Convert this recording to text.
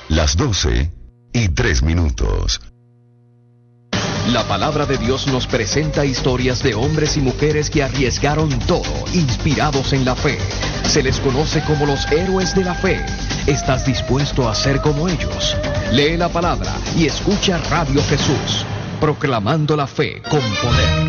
Las 12:03. La palabra de Dios nos presenta historias de hombres y mujeres que arriesgaron todo, inspirados en la fe. Se les conoce como los héroes de la fe. ¿Estás dispuesto a ser como ellos? Lee la palabra y escucha Radio Jesús, proclamando la fe con poder.